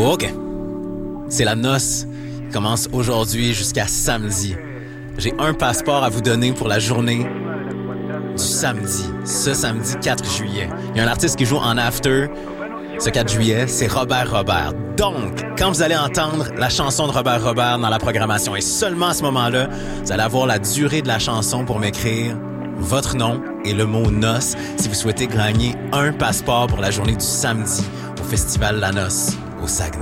OK. C'est la noce qui commence aujourd'hui jusqu'à samedi. J'ai un passeport à vous donner pour la journée du samedi. Ce samedi 4 juillet. Il y a un artiste qui joue en after. Ce 4 juillet, c'est Robert Robert. Donc, quand vous allez entendre la chanson de Robert Robert dans la programmation, et seulement à ce moment-là, vous allez avoir la durée de la chanson pour m'écrire votre nom et le mot noce si vous souhaitez gagner un passeport pour la journée du samedi au Festival La Noce au Saguenay.